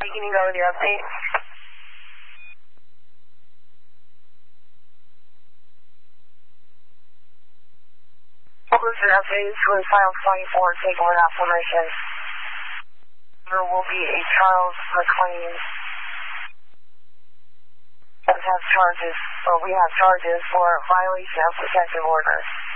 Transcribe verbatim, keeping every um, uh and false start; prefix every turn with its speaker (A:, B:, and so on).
A: Can you go with your update? Closer update to a file twenty-four, take one affirmation. There will be a Charles McLean. Does have charges, or we have charges for violation of protective orders.